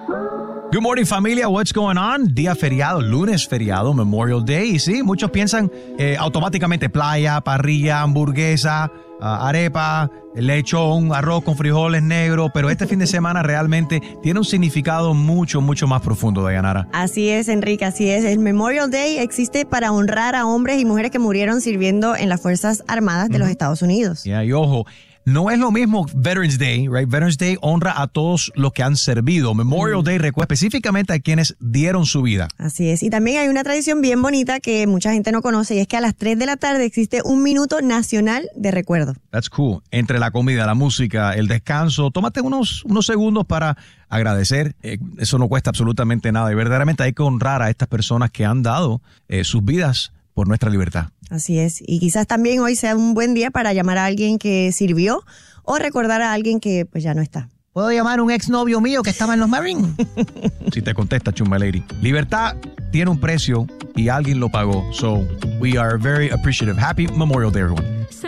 Good morning, familia. What's going on? Día feriado, lunes feriado, Memorial Day. Y sí, muchos piensan automáticamente playa, parrilla, hamburguesa, arepa, lechón, arroz con frijoles negros. Pero este fin de semana realmente tiene un significado mucho, mucho más profundo, Dayanara. Así es, Enrique, así es. El Memorial Day existe para honrar a hombres y mujeres que murieron sirviendo en las Fuerzas Armadas de los Estados Unidos. Yeah, y ojo, no es lo mismo Veterans Day, right? Veterans Day honra a todos los que han servido. Memorial Day recuerda específicamente a quienes dieron su vida. Así es. Y también hay una tradición bien bonita que mucha gente no conoce y es que a las 3 de la tarde existe un minuto nacional de recuerdo. That's cool. Entre la comida, la música, el descanso, tómate unos segundos para agradecer. Eso no cuesta absolutamente nada y verdaderamente hay que honrar a estas personas que han dado sus vidas por nuestra libertad. Así es. Y quizás también hoy sea un buen día para llamar a alguien que sirvió o recordar a alguien que pues ya no está. ¿Puedo llamar a un exnovio mío que estaba en los Marines? Si te contesta, Chumba Lady. Libertad tiene un precio y alguien lo pagó. So, we are very appreciative. Happy Memorial Day, everyone.